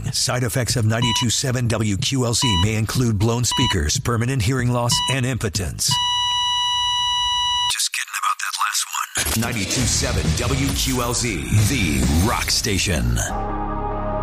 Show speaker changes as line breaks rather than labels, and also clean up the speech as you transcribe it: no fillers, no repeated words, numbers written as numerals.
Warning: side effects of 92.7 WQLZ may include blown speakers, permanent hearing loss, and impotence. Just kidding about that last one. 92.7 WQLZ, the rock station.